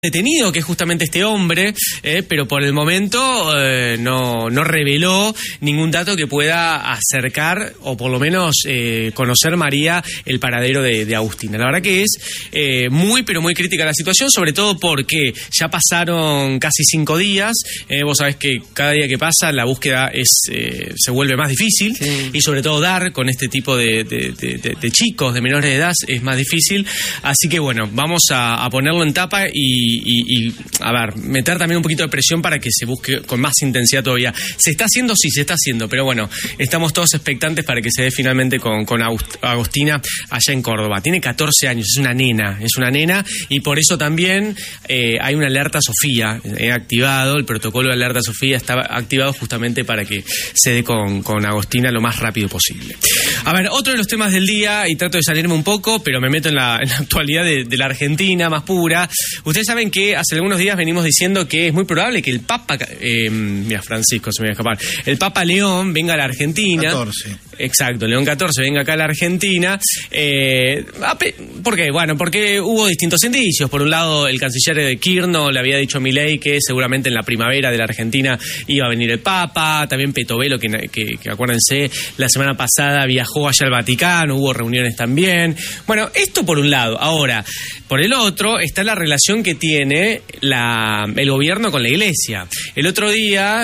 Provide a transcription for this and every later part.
detenido, que es justamente este hombre, pero por el momento no reveló ningún dato que pueda acercar o por lo menos conocer María el paradero de Agustina. La verdad que es muy pero muy crítica la situación, sobre todo porque ya pasaron casi 5 días, vos sabés que cada día que pasa la búsqueda se vuelve más difícil, sí. Y sobre todo dar con este tipo de chicos, de menores de edad, es más difícil, así que bueno, vamos a ponerlo en tapa y a ver, meter también un poquito de presión para que se busque con más intensidad todavía. ¿Se está haciendo? Sí, se está haciendo, pero bueno, estamos todos expectantes para que se dé finalmente con Agustina allá en Córdoba. Tiene 14 años, es una nena, y por eso también hay una alerta Sofía activado, el protocolo de alerta Sofía está activado justamente para que se dé con Agustina lo más rápido posible. A ver, otro de los temas del día, y trato de salirme un poco, pero me meto en la actualidad de la Argentina más pura. Ustedes saben que hace algunos días venimos diciendo que es muy probable que el Papa, mira, Francisco se me va a escapar, el Papa León venga a la Argentina. 14. Exacto, León XIV venga acá a la Argentina. ¿Por qué? Bueno, porque hubo distintos indicios. Por un lado, el canciller Kirchner le había dicho a Milei que seguramente en la primavera de la Argentina iba a venir el Papa. También Petovelo, que acuérdense, la semana pasada viajó allá al Vaticano, hubo reuniones también. Bueno, esto por un lado. Ahora, por el otro, está la relación que tiene el gobierno con la Iglesia. El otro día,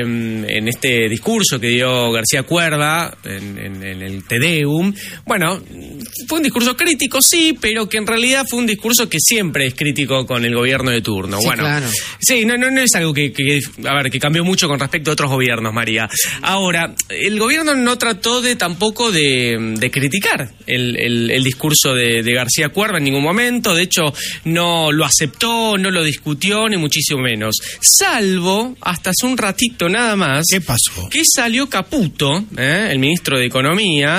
en este discurso que dio García Cuerva en el Te Deum, bueno, fue un discurso crítico, sí, pero que en realidad fue un discurso que siempre es crítico con el gobierno de turno. Sí, bueno, claro. Sí, no es algo que cambió mucho con respecto a otros gobiernos, María. Ahora, el gobierno no trató tampoco de criticar el discurso de García Cuerva en ningún momento. De hecho, no lo aceptó, no lo discutió, ni muchísimo menos. Salvo, hasta hace un ratito nada más. ¿Qué pasó? Que salió Caputo, el ministro de Economía,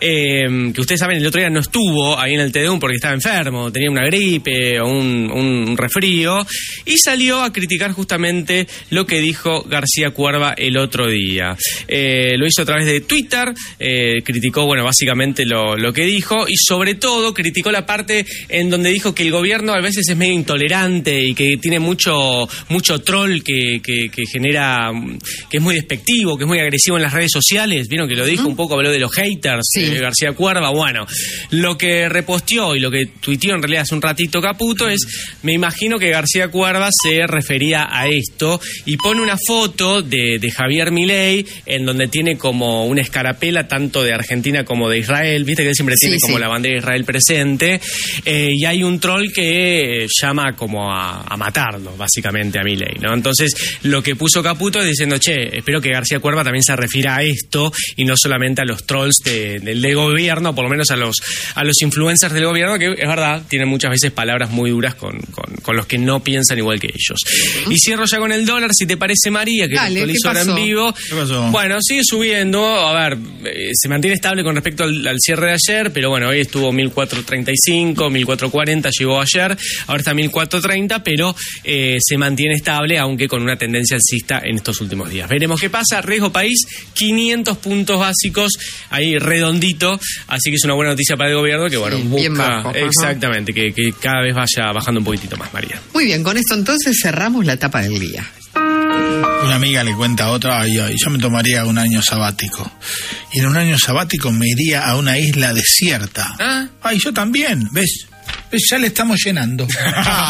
que ustedes saben, el otro día no estuvo ahí en el Te Deum porque estaba enfermo, tenía una gripe o un resfrío, y salió a criticar justamente lo que dijo García Cuerva el otro día. Lo hizo a través de Twitter, criticó, bueno, básicamente lo que dijo, y sobre todo criticó la parte en donde dijo que el gobierno a veces es medio intolerante y que tiene mucho troll que genera, que es muy despectivo, que es muy agresivo en las redes sociales. Vieron que lo dijo un poco, habló de los haters, sí. García Cuerva. Bueno, lo que reposteó y lo que tuiteó en realidad hace un ratito Caputo me imagino que García Cuerva se refería a esto y pone una foto de Javier Milei en donde tiene como una escarapela tanto de Argentina como de Israel, viste que él siempre tiene como la bandera de Israel presente, y hay un troll que llama como a matarlo, básicamente, a Milei, ¿no? Entonces, lo que puso Caputo es diciendo, espero que García Cuerva también se refiera a esto y no solamente a los trolls del gobierno, por lo menos a los influencers del gobierno, que es verdad, tienen muchas veces palabras muy duras con los que no piensan igual que ellos. Y cierro ya con el dólar, si te parece, María, que dale, actualizo ahora en vivo. ¿Qué pasó? Bueno, sigue subiendo, a ver, se mantiene estable con respecto al cierre de ayer, pero bueno, hoy estuvo 1.435, 1.440, llegó ayer, ahora está 1.430, pero se mantiene estable, aunque con una tendencia alcista en estos últimos días. Veremos qué pasa. Riesgo país, 500 puntos básicos, ahí redondito, así que es una buena noticia para el gobierno que, bueno, busca bien bajo, exactamente, que cada vez vaya bajando un poquitito más, María. Muy bien, con esto entonces cerramos la etapa del día. Una amiga le cuenta a otra, yo me tomaría un año sabático. Y en un año sabático me iría a una isla desierta. Yo también, ¿ves? Ya le estamos llenando.